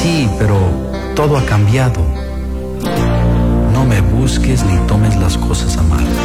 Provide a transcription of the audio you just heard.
Sí, pero todo ha cambiado. No me busques ni tomes las cosas a mal.